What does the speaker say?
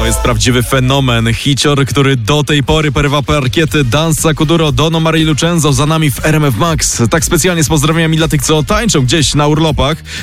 To jest prawdziwy fenomen. Hicior, który do tej pory porywa parkiety Danza Kuduro, Don Omar i Lucenzo za nami w RMF Max. Tak specjalnie z pozdrowieniami dla tych, co tańczą gdzieś na urlopach.